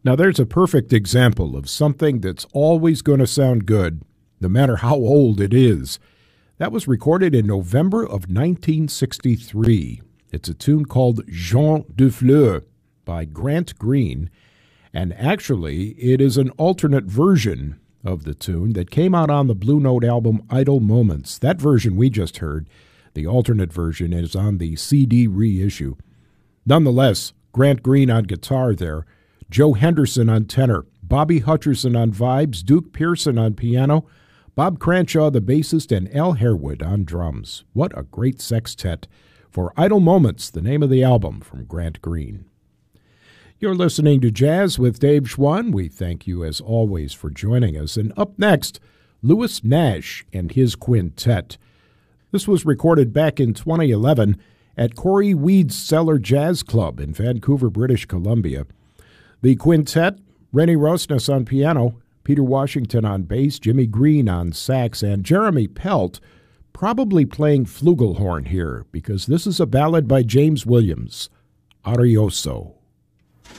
Now, there's a perfect example of something that's always going to sound good, no matter how old it is. That was recorded in November of 1963. It's a tune called Jean Dufleur by Grant Green, and actually it is an alternate version of the tune that came out on the Blue Note album Idle Moments. That version we just heard, the alternate version, is on the CD reissue. Nonetheless, Grant Green on guitar there, Joe Henderson on tenor, Bobby Hutcherson on vibes, Duke Pearson on piano, Bob Cranshaw the bassist, and Al Harewood on drums. What a great sextet for Idle Moments, the name of the album from Grant Green. You're listening to Jazz with Dave Schwann. We thank you as always for joining us. And up next, Louis Nash and his quintet. This was recorded back in 2011 at Corey Weed's Cellar Jazz Club in Vancouver, British Columbia. The quintet, Rennie Rosnes on piano, Peter Washington on bass, Jimmy Green on sax, and Jeremy Pelt probably playing flugelhorn here because this is a ballad by James Williams, Arioso.